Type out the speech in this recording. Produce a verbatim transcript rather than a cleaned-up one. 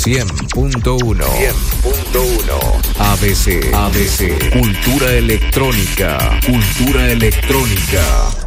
cien punto uno. cien punto uno. A B C. A B C. Cultura electrónica. Cultura electrónica.